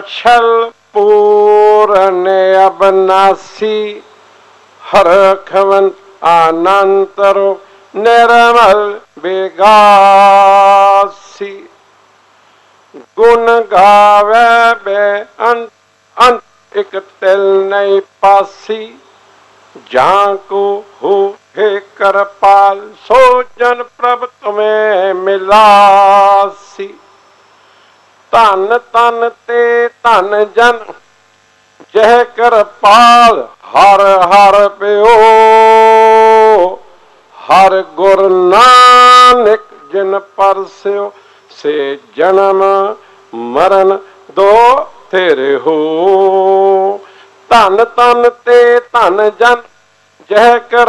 अक्षल पूर्ण अबनासी हरखवन आनंतरो निर्मल बेगासी गुण गावे बे अंत एक तिल नहीं पासी जाको हो हे करपाल सो जन प्रभ तुम्हें मिलासी धन तन ते धन जन जह करपाल हर हर प्यो हर गुर नानक जिन परस्यो से जन्म मरण दो तेरे हो धन तन ते धन जन जह कर